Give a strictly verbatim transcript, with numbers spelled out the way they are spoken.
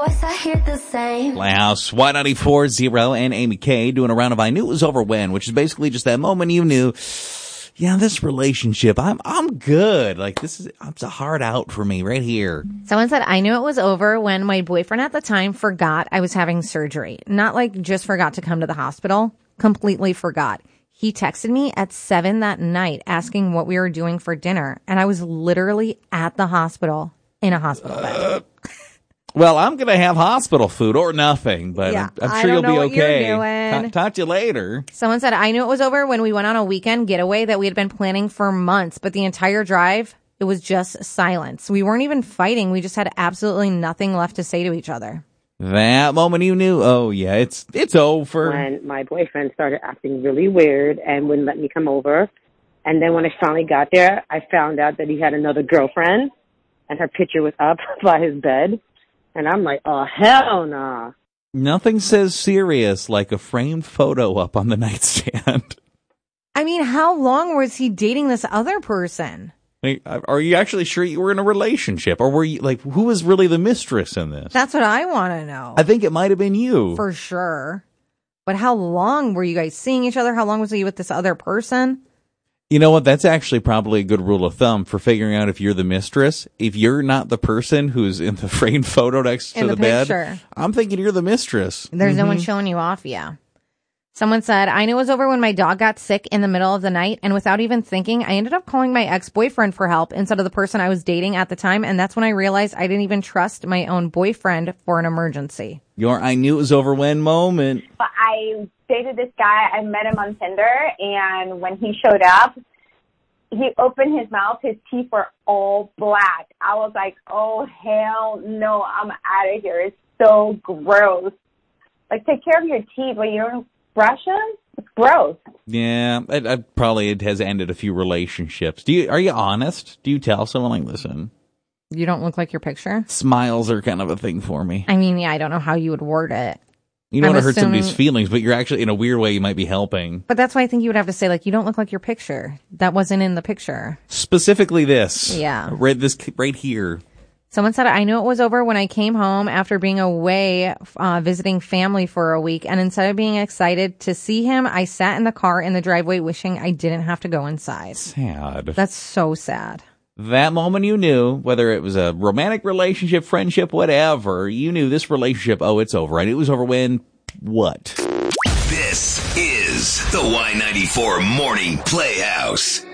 voice, I hear the same. Playhouse, Y ninety-four zero and Amy K doing a round of I Knew It Was Over When, which is basically just that moment you knew, yeah, this relationship, I'm I'm good. Like, this is it's a hard out for me right here. Someone said, I knew it was over when my boyfriend at the time forgot I was having surgery. Not like just forgot to come to the hospital, completely forgot. He texted me at seven that night asking what we were doing for dinner, and I was literally at the hospital in a hospital bed. Uh, well, I'm going to have hospital food or nothing, but yeah, I'm, I'm sure you'll be okay. Talk, talk to you later. Someone said, I knew it was over when we went on a weekend getaway that we had been planning for months, but the entire drive, it was just silence. We weren't even fighting. We just had absolutely nothing left to say to each other. That moment you knew, oh, yeah, it's it's over. When my boyfriend started acting really weird and wouldn't let me come over. And then when I finally got there, I found out that he had another girlfriend, and her picture was up by his bed. And I'm like, oh, hell nah. Nothing says serious like a framed photo up on the nightstand. I mean, how long was he dating this other person? Like, are you actually sure you were in a relationship? Or were you, like, who was really the mistress in this? That's what I want to know. I think it might have been you. For sure. But how long were you guys seeing each other? How long was he with this other person? You know what? That's actually probably a good rule of thumb for figuring out if you're the mistress. If you're not the person who's in the framed photo next to in the, the bed, picture. I'm thinking you're the mistress. There's mm-hmm. no one showing you off, yeah. Someone said, I knew it was over when my dog got sick in the middle of the night, and without even thinking, I ended up calling my ex-boyfriend for help instead of the person I was dating at the time, and that's when I realized I didn't even trust my own boyfriend for an emergency. Your I knew it was over when moment. I dated this guy, I met him on Tinder, and when he showed up, he opened his mouth, his teeth were all black. I was like, oh, hell no, I'm out of here. It's so gross. Like, take care of your teeth, but you don't brush them? It's gross. Yeah, I, I probably it has ended a few relationships. Do you? Are you honest? Do you tell someone, like, listen, you don't look like your picture? Smiles are kind of a thing for me. I mean, yeah, I don't know how you would word it. You don't I'm want to hurt assuming... somebody's feelings, but you're actually, in a weird way, you might be helping. But that's why I think you would have to say, like, you don't look like your picture. That wasn't in the picture. Specifically this. Yeah. Right, this, right here. Someone said, I knew it was over when I came home after being away uh, visiting family for a week. And instead of being excited to see him, I sat in the car in the driveway wishing I didn't have to go inside. Sad. That's so sad. That moment you knew, whether it was a romantic relationship, friendship, whatever, you knew this relationship, oh, it's over. I knew it was over when what? This is the Y ninety-four Morning Playhouse.